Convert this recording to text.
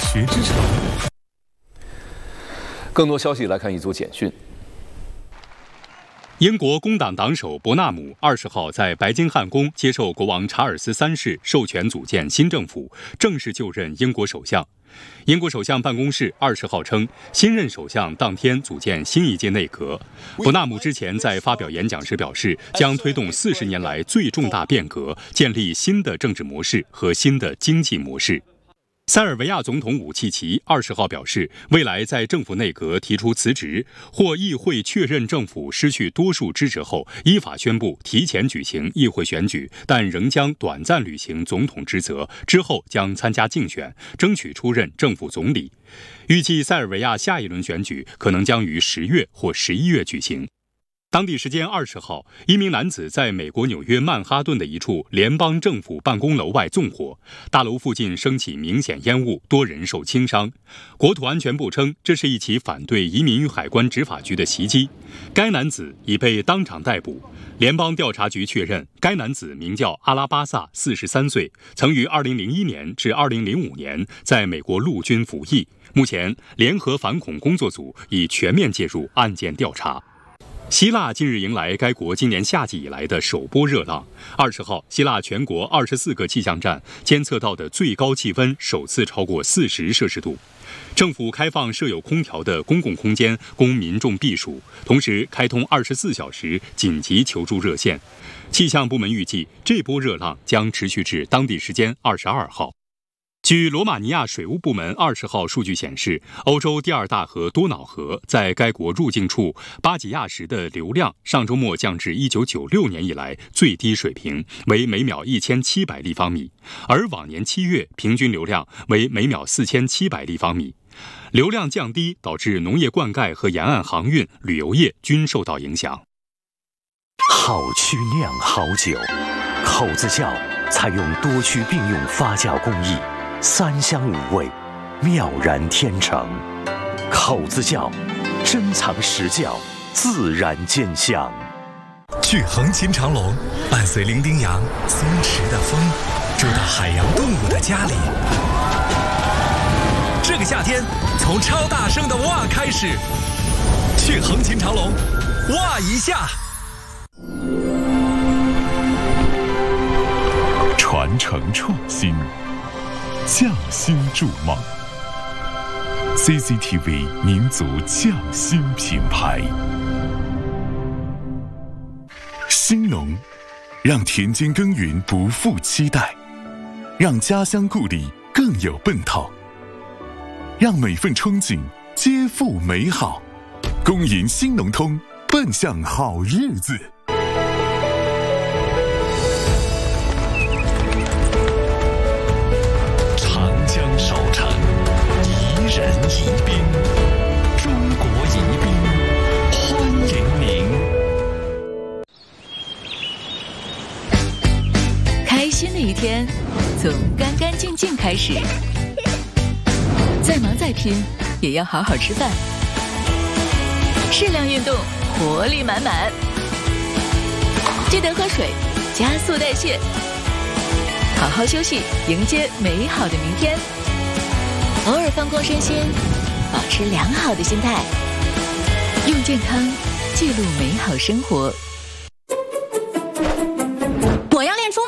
学之城。 更多消息来看一组简讯。 英国工党党首伯纳姆20号在白金汉宫接受国王查尔斯3世授权组建新政府，正式就任英国首相。英国首相办公室20号称，新任首相当天组建新一届内阁。伯纳姆之前在发表演讲时表示，将推动40年来最重大变革，建立新的政治模式和新的经济模式。塞尔维亚总统武契奇20号表示，未来在政府内阁提出辞职或议会确认政府失去多数支持后，依法宣布提前举行议会选举，但仍将短暂履行总统职责，之后将参加竞选，争取出任政府总理。预计塞尔维亚下一轮选举可能将于10月或11月举行。当地时间20号，一名男子在美国纽约曼哈顿的一处联邦政府办公楼外纵火，大楼附近升起明显烟雾，多人受轻伤。国土安全部称，这是一起反对移民与海关执法局的袭击。该男子已被当场逮捕。联邦调查局确认，该男子名叫阿拉巴萨，43岁，曾于2001年至2005年在美国陆军服役。目前，联合反恐工作组已全面介入案件调查。希腊近日迎来该国今年夏季以来的首波热浪。20号，希腊全国24个气象站监测到的最高气温首次超过40摄氏度。政府开放设有空调的公共空间供民众避暑，同时开通24小时紧急求助热线。气象部门预计，这波热浪将持续至当地时间22号。据罗马尼亚水务部门20号数据显示，欧洲第2大河多瑙河在该国入境处巴吉亚什的流量上周末降至1996年以来最低水平，为每秒1700立方米，而往年7月平均流量为每秒4700立方米。流量降低导致农业灌溉和沿岸航运、旅游业均受到影响。 好曲酿好酒，口子窖采用多区并用发酵工艺，3香5味，妙然天成。口子窖，珍藏实窖，自然见香。 去横琴长隆，伴随伶仃羊、松弛的风，住到海洋动物的家里。这个夏天，从超大声的哇开始，去横琴长隆，哇一下。 传承创新，匠心筑梦。CCTV 民族匠心品牌。兴农，让田间耕耘不负期待，让家乡故里更有奔头，让每份憧憬皆付美好。恭迎新农通，奔向好日子。 守城，宜人宜宾，中国宜宾，欢迎您。 开心的一天，从干干净净开始。再忙再拼，也要好好吃饭。适量运动，活力满满。记得喝水，加速代谢。好好休息，迎接美好的明天。偶尔放空身心，保持良好的心态，用健康记录美好生活。